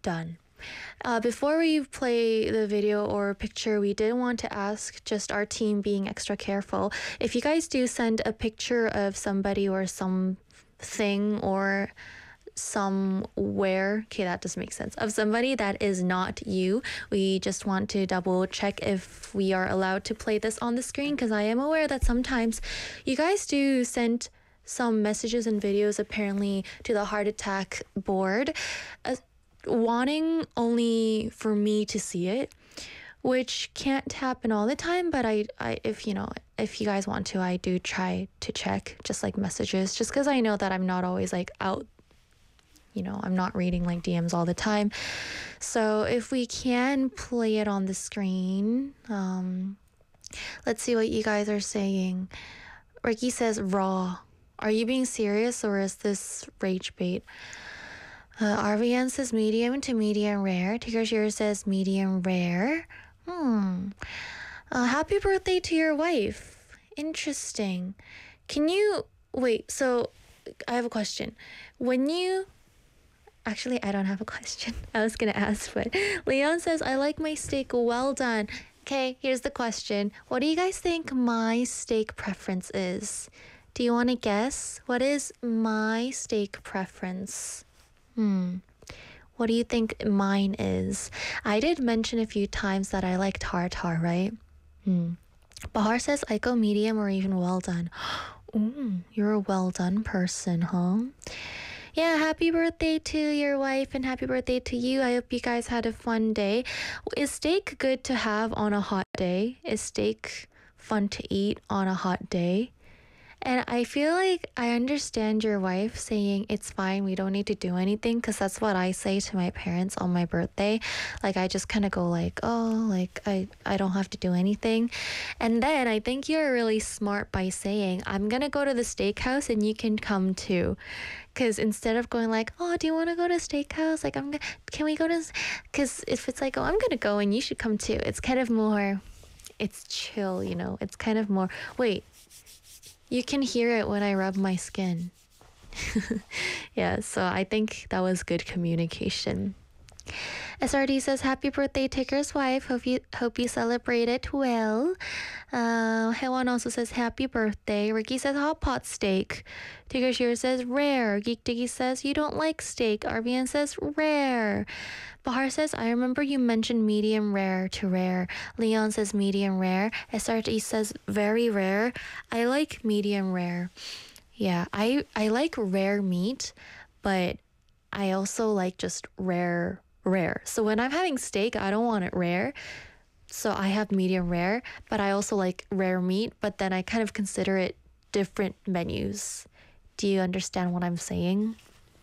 done. Before we play the video or picture, we did want to ask, just our team being extra careful, if you guys do send a picture of somebody or something or somewhere, okay, that doesn't make sense, of somebody that is not you, we just want to double check if we are allowed to play this on the screen, because I am aware that sometimes you guys do send some messages and videos apparently to the heart attack board, wanting only for me to see it, which can't happen all the time, but I if you guys want to, I do try to check just like messages, just because I know that I'm not always like out, I'm not reading like DMs all the time. So if we can play it on the screen, let's see what you guys are saying. Ricky says raw. Are you being serious or is this rage bait? RVN says medium to medium rare. Tigger says medium rare. Happy birthday to your wife. Interesting. Can you wait? So I have a question. Actually, I don't have a question. I was gonna ask, but Leon says I like my steak well done. Okay, here's the question. What do you guys think my steak preference is? Do you want to guess? What is my steak preference? What do you think mine is? I did mention a few times that I like tartar, right? Bahar says I go medium or even well done. Ooh, you're a well done person, huh? Yeah, happy birthday to your wife and happy birthday to you. I hope you guys had a fun day. Is steak good to have on a hot day? Is steak fun to eat on a hot day? And I feel like I understand your wife saying it's fine, we don't need to do anything, because that's what I say to my parents on my birthday. Like, I just kind of go like, oh, like, I don't have to do anything. And then I think you're really smart by saying, I'm going to go to the steakhouse and you can come too. Because instead of going like, oh, do you want to go to steakhouse? Like, can we go to... Because if it's like, oh, I'm going to go and you should come too. It's kind of more... It's chill, It's kind of more... Wait. You can hear it when I rub my skin. Yeah, so I think that was good communication. SRD says, happy birthday, Ticker's wife. Hope you celebrate it well. Hewan also says, happy birthday. Ricky says, hot pot steak. Tigger says, rare. Geek Diggy says, you don't like steak. RBN says, rare. Bahar says, I remember you mentioned medium rare to rare. Leon says medium rare. SRD says very rare. I like medium rare. Yeah, I like rare meat, but I also like just rare. So when I'm having steak, I don't want it rare. So I have medium rare, but I also like rare meat, but then I kind of consider it different menus. Do you understand what I'm saying?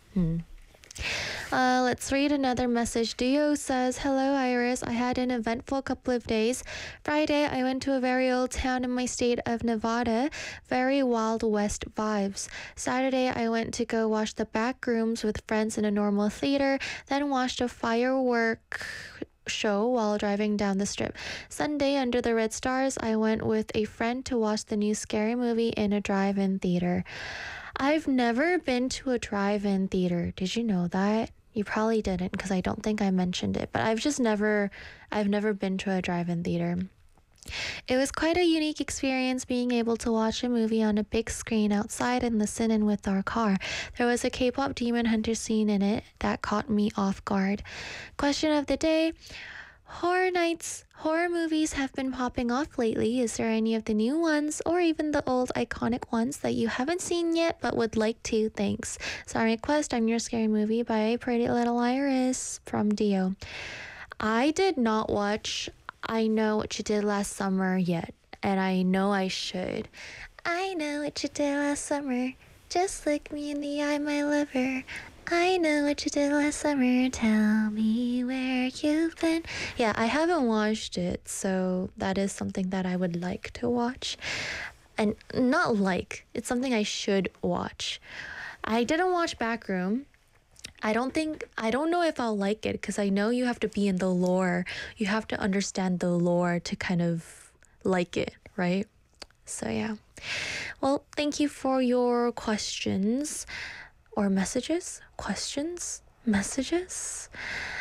Let's read another message. Dio says, hello Iris, I had an eventful couple of days. Friday, I went to a very old town in my state of Nevada. Very Wild West vibes. Saturday, I went to go watch the back rooms with friends in a normal theater, then watched a firework show while driving down the strip. Sunday, under the red stars, I went with a friend to watch the new Scary Movie in a drive-in theater. I've never been to a drive-in theater. Did you know that? You probably didn't, because I don't think I mentioned it, but I've never been to a drive-in theater. It was quite a unique experience being able to watch a movie on a big screen outside and listen in with our car. There was a K-pop Demon Hunter scene in it that caught me off guard. Question of the day. Horror movies have been popping off lately. Is there any of the new ones or even the old iconic ones that you haven't seen yet but would like to? Thanks. Sorry request, I'm your Scary Movie by Pretty Little Iris from Dio. I did not watch I Know What You Did Last Summer yet, and I know I should. I know what you did last summer. Just look me in the eye, my lover. I know what you did last summer. Tell me where you've been. Yeah, I haven't watched it, so that is something that I would like to watch. And not like, it's something I should watch. I didn't watch Backroom. I don't know if I'll like it, because I know you have to be in the lore. You have to understand the lore to kind of like it, right? So yeah. Well, thank you for your questions or messages. Questions? Messages?